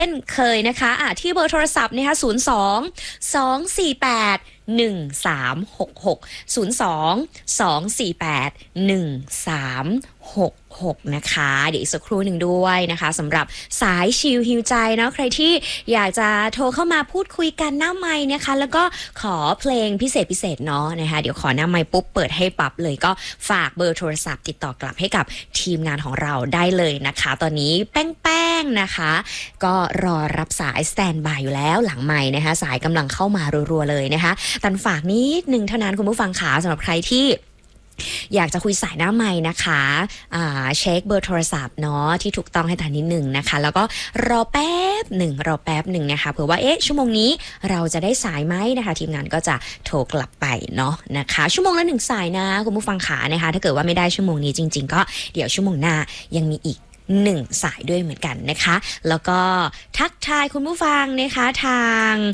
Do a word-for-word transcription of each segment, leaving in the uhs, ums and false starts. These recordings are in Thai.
เช่นเคยนะคะอ่ะที่เบอร์โทรศัพท์นะคะศูนย์ สอง สอง สี่ แปด หนึ่ง สาม หก หก ศูนย์ สอง สอง สี่ แปด หนึ่ง สาม หก หกนะคะเดี๋ยวอีกสักครู่หนึ่งด้วยนะคะสำหรับสายชิลฮิวใจเนาะใครที่อยากจะโทรเข้ามาพูดคุยกันหน้าไมค์นะคะแล้วก็ขอเพลงพิเศษพิเศษเนาะนะคะเดี๋ยวขอหน้าไมค์ปุ๊บเปิดให้ปั๊บเลยก็ฝากเบอร์โทรศัพท์ติดต่อกลับให้กับทีมงานของเราได้เลยนะคะตอนนี้แป้งๆนะคะก็รอรับสายสแตนบายอยู่แล้วหลังไมค์นะคะสายกำลังเข้ามารัวๆเลยนะคะตันฝากนิดนึงเท่านั้นคุณผู้ฟังขาสำหรับใครที่อยากจะคุยสายหน้าไมค์นะคะอ่าเช็คเบอร์โทรศัพท์เนาะที่ถูกต้องให้ทันนิดหนึ่งนะคะแล้วก็รอแป๊บหนึ่งรอแป๊บหนึ่งนะคะเผื่อว่าเอ๊ะชั่วโมงนี้เราจะได้สายไหมนะคะทีมงานก็จะโทรกลับไปเนาะนะคะชั่วโมงละหนึ่งสายนะคุณผู้ฟังขานะคะถ้าเกิดว่าไม่ได้ชั่วโมงนี้จริงๆก็เดี๋ยวชั่วโมงหน้ายังมีอีกหนึ่งสายด้วยเหมือนกันนะคะแล้วก็ทักทายคุณผู้ฟังนะคะทาง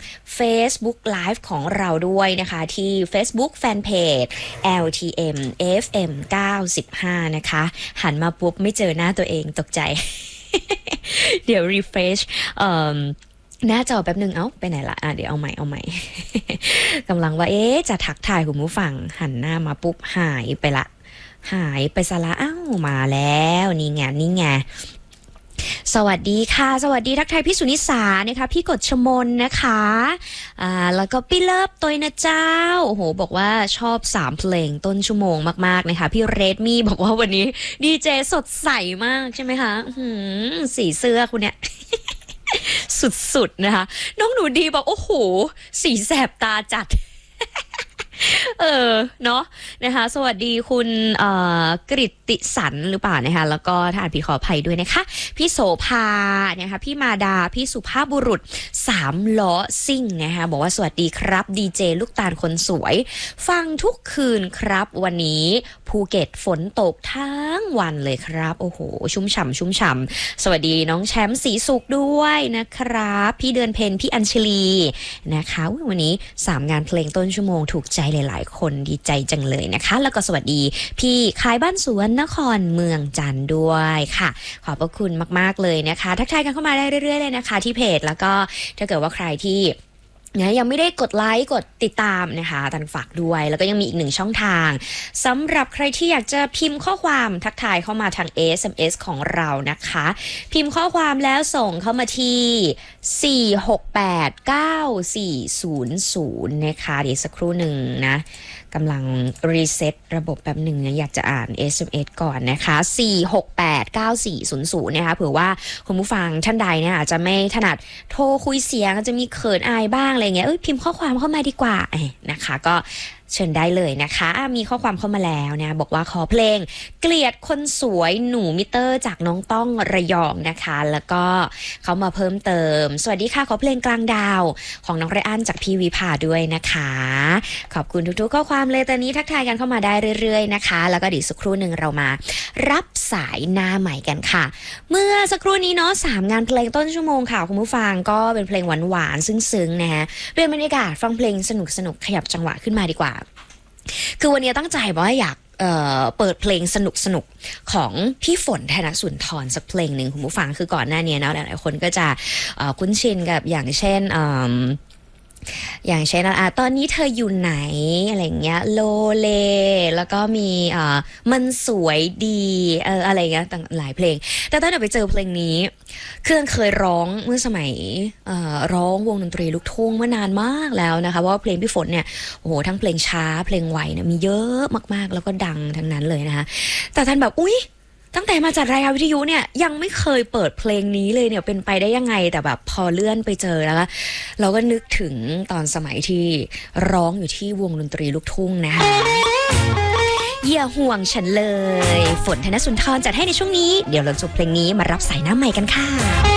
Facebook Live ของเราด้วยนะคะที่ Facebook Fanpage แอล ที เอ็ม เอฟ เอ็ม เก้าสิบห้านะคะหันมาปุ๊บไม่เจอหน้าตัวเองตกใจ เดี๋ยว refresh เอ่อหน้าจอแป๊บนึงเอ้าไปไหนละอ่ะเดี๋ยวเอาใหม่เอาใหม่ กำลังว่าเอ๊ะจะทักทายคุณผู้ฟังหันหน้ามาปุ๊บหายไปละหายไปซะละอ้าวมาแล้วนี่ไงนี่ไงสวัสดีค่ะสวัสดีทักทายพี่สุนิสานะคะพี่กฎชมนนะคะอ่าแล้วก็พี่เลิฟตัวนะเจ้าโอ้โหบอกว่าชอบสามเพลงต้นชั่วโมงมากๆนะคะพี่เรดมี่บอกว่าวันนี้ดีเจสดใสมากใช่ไหมคะหืมสีเสื้อคุณเนี่ย สุดๆนะคะน้องหนูดีบอกโอ้โหสีแสบตาจัด เออเนาะนะคะสวัสดีคุณเอ่อกฤติสันหรือเปล่านะคะแล้วก็ถ้าอ่านผิดขออภัยด้วยนะคะพี่โสภานะคะพี่มาดาพี่สุภาพบุรุษสามล้อซิ่งนะคะบอกว่าสวัสดีครับดีเจลูกตาลคนสวยฟังทุกคืนครับวันนี้ภูเก็ตฝนตกทั้งวันเลยครับโอ้โหชุ่มฉ่ำชุ่มฉ่ำสวัสดีน้องแชมป์สีสุขด้วยนะครับพี่เดือนเพ็ญพี่อัญชลีนะคะวันนี้สามงานเพลงต้นชั่วโมงถูกใจหลายๆคนดีใจจังเลยนะคะแล้วก็สวัสดีพี่ขายบ้านสวนนครเมืองจันทร์ด้วยค่ะขอบพระคุณมากๆเลยนะคะทักทายกันเข้ามาได้เรื่อยๆเลยนะคะที่เพจแล้วก็ถ้าเกิดว่าใครที่นะยังไม่ได้กดไลค์กดติดตามนะคะตันฝากด้วยแล้วก็ยังมีอีกหนึ่งช่องทางสำหรับใครที่อยากจะพิมพ์ข้อความทักทายเข้ามาทาง เอส เอ็ม เอส ของเรานะคะพิมพ์ข้อความแล้วส่งเข้ามาที่สี่ หก แปด เก้า สี่ ศูนย์ ศูนย์นะคะเดี๋ยวสักครู่หนึ่งนะกำลังรีเซ็ตระบบแป๊บหนึ่งนะอยากจะอ่าน เอส เอ็ม เอส ก่อนนะคะสี่ หก แปด เก้า สี่ ศูนย์ ศูนย์นะคะเผื่อว่าคุณผู้ฟังท่านใดเนี่ยอาจจะไม่ถนัดโทรคุยเสียงอาจจะมีเขินอายบ้างอะไรเงี้ยเอ้ยพิมพ์ข้อความเข้ามาดีกว่านะคะก็เชิญได้เลยนะคะมีข้อความเข้ามาแล้วนะบอกว่าขอเพลงเกลียดคนสวยหนูมิเตอร์จากน้องต้องระยองนะคะแล้วก็เขามาเพิ่มเติมสวัสดีค่ะขอเพลงกลางดาวของน้องไรอันจากพี่วิภาด้วยนะคะขอบคุณทุกๆข้อความเลยตอนนี้ทักทายกันเข้ามาได้เรื่อยๆนะคะแล้วก็เดี๋ยวสักครู่หนึ่งเรามารับสายหน้าใหม่กันค่ะเมื่อสักครู่นี้เนาะสามงานเพลงต้นชั่วโมงค่ะคุณผู้ฟังก็เป็นเพลงหวานๆซึ้งๆนะฮะเป็นบรรยากาศฟังเพลงสนุกๆขยับจังหวะขึ้นมาดีกว่าคือวันนี้ตั้งใจว่าอยากเอ่อเปิดเพลงสนุกสนุกของพี่ฝนธนสุนทรสักเพลงหนึ่งคุณผู้ฟังคือก่อนหน้านี้นะหลายๆคนก็จะเอ่อคุ้นชินกับอย่างเช่นเอ่ออย่างเช่นอ่ะตอนนี้เธออยู่ไหนอะไรเงี้ยโลเลแล้วก็มีเอ่อมันสวยดีเอออะไรเงี้ยต่างหลายเพลงแต่ตอนเราไปเจอเพลงนี้คือเคยร้องเมื่อสมัยเอ่อร้องวงดนตรีลูกทุ่งเมื่อนานมากแล้วนะคะเพราะว่าเพลงพี่ฝนเนี่ยโอ้โหทั้งเพลงช้าเพลงไวเนี่ยมีเยอะมากๆแล้วก็ดังทั้งนั้นเลยนะคะแต่ท่านแบบอุ๊ยตั้งแต่มาจัดรายการวิทยุเนี่ยยังไม่เคยเปิดเพลงนี้เลยเนี่ยเป็นไปได้ยังไงแต่แบบพอเลื่อนไปเจอแล้วเราก็นึกถึงตอนสมัยที่ร้องอยู่ที่วงดนตรีลูกทุ่งนะคะอย่าห่วงฉันเลยฝนธนสุนทรจัดให้ในช่วงนี้เดี๋ยวเราจบเพลงนี้มารับสายหน้าใหม่กันค่ะ